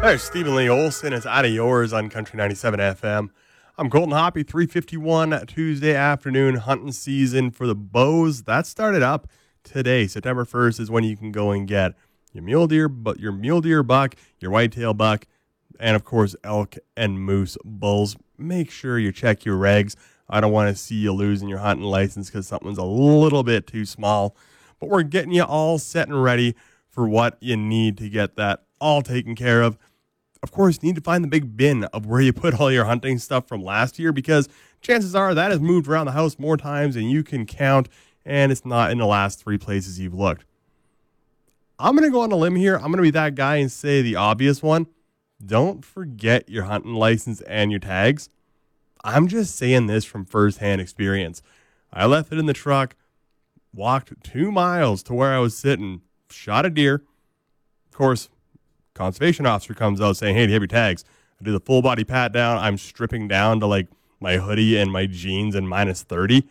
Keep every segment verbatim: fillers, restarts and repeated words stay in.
There's Stephen Lee Olson. It's Out of Yours on Country ninety-seven F M. I'm Colton Hoppy, three fifty-one Tuesday afternoon hunting season for the bows. That started up today. September first is when you can go and get your mule deer, but your mule deer buck, your whitetail buck, and of course elk and moose bulls. Make sure you check your regs. I don't want to see you losing your hunting license because something's a little bit too small. But we're getting you all set and ready for what you need to get that all taken care of. Of course, you need to find the big bin of where you put all your hunting stuff from last year, because chances are that has moved around the house more times than you can count, and it's not in the last three places you've looked. I'm going to go on a limb here. I'm going to be that guy and say the obvious one. Don't forget your hunting license and your tags. I'm just saying this from firsthand experience. I left it in the truck, walked two miles to where I was sitting, shot a deer. Of course, conservation officer comes out saying, hey, do you have your tags? I do the full body pat down. I'm stripping down to like my hoodie and my jeans and minus thirty.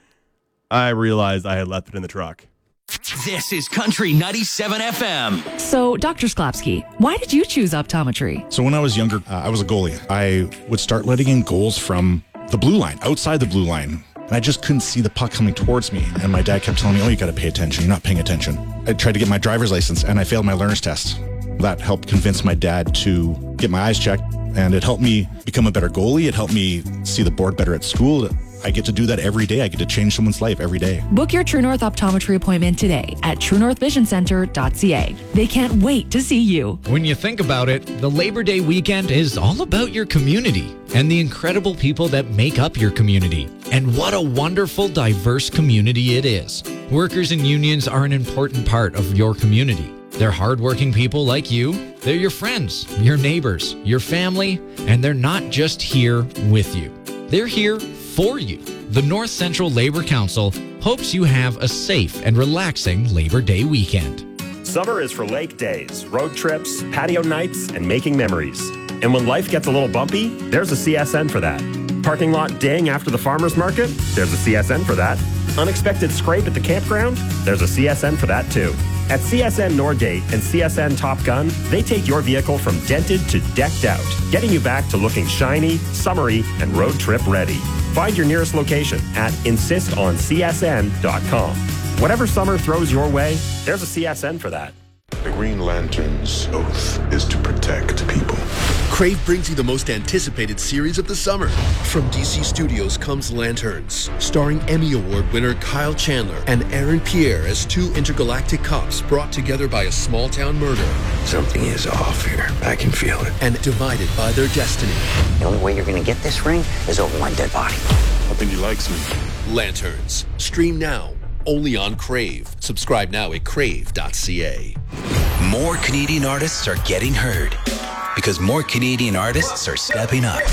I realized I had left it in the truck. This is Country ninety-seven F M. So, Doctor Sklapski, why did you choose optometry? So when I was younger, uh, I was a goalie. I would start letting in goals from the blue line, outside the blue line. And I just couldn't see the puck coming towards me. And my dad kept telling me, oh, you got to pay attention. You're not paying attention. I tried to get my driver's license and I failed my learner's test. That helped convince my dad to get my eyes checked, and it helped me become a better goalie. It helped me see the board better at school. I get to do that every day. I get to change someone's life every day. Book your True North optometry appointment today at true north vision center dot c a. They can't wait to see you. When you think about it, the Labor Day weekend is all about your community and the incredible people that make up your community. And what a wonderful, diverse community it is. Workers and unions are an important part of your community. They're hardworking people like you. They're your friends, your neighbors, your family, and they're not just here with you. They're here for you. The North Central Labor Council hopes you have a safe and relaxing Labor Day weekend. Summer is for lake days, road trips, patio nights, and making memories. And when life gets a little bumpy, there's a C S N for that. Parking lot ding after the farmer's market? There's a C S N for that. Unexpected scrape at the campground? There's a C S N for that too. At C S N Norgate and C S N Top Gun, they take your vehicle from dented to decked out, getting you back to looking shiny, summery, and road trip ready. Find your nearest location at insist on c s n dot com. Whatever summer throws your way, there's a C S N for that. The Green Lantern's oath is to protect people. Crave brings you the most anticipated series of the summer. From D C Studios comes Lanterns, starring Emmy Award winner Kyle Chandler and Aaron Pierre as two intergalactic cops brought together by a small-town murder. Something is off here. I can feel it. And divided by their destiny. The only way you're going to get this ring is over my dead body. I think he likes me. Lanterns. Stream now. Only on Crave. Subscribe now at crave dot c a. More Canadian artists are getting heard because more Canadian artists are stepping up.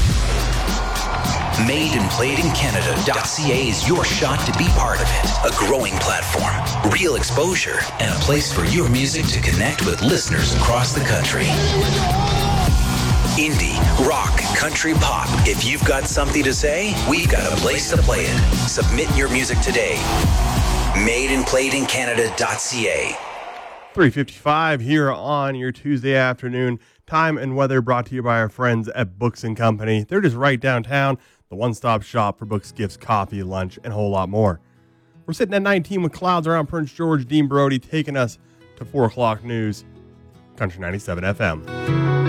made and played in Canada dot c a is your shot to be part of it. A growing platform, real exposure, and a place for your music to connect with listeners across the country. Indie, rock, country, pop. If you've got something to say, we've got a place to play it. Submit your music today. made and played in Canada dot c a. three fifty-five here on your Tuesday afternoon. Time and weather brought to you by our friends at Books and Company. They're just right downtown, the one-stop shop for books, gifts, coffee, lunch, and a whole lot more. We're sitting at nineteen with clouds around Prince George. Dean Brody taking us to four o'clock news. Country ninety-seven F M.